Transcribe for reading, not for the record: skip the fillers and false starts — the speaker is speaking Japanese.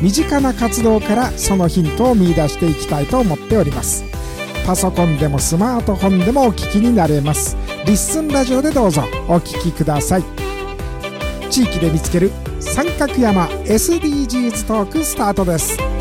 身近な活動からそのヒントを見出していきたいと思っております。パソコンでもスマートフォンでもお聞きになれます。リッスンラジオでどうぞお聞きください。地域で見つける三角山 SDGs トークスタートです。